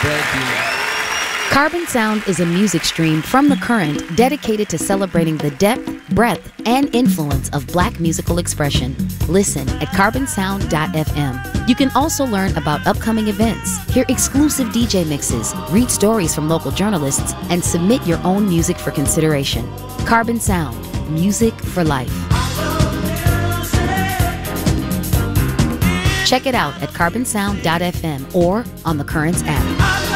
Thank you. Carbon Sound is a music stream from The Current dedicated to celebrating the depth, breadth, and influence of Black musical expression. Listen at carbonsound.fm. You can also learn about upcoming events, hear exclusive DJ mixes, read stories from local journalists, and submit your own music for consideration. Carbon Sound, music for life. Check it out at carbonsound.fm or on The Current's app.